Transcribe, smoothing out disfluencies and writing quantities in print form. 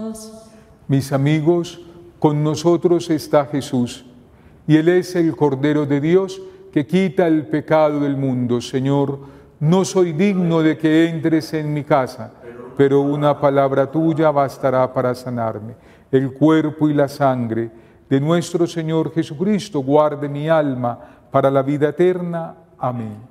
Mis amigos, con nosotros está Jesús, y Él es el Cordero de Dios que quita el pecado del mundo. Señor, no soy digno de que entres en mi casa, pero una palabra tuya bastará para sanarme. El cuerpo y la sangre de nuestro Señor Jesucristo guarde mi alma para la vida eterna. Amén.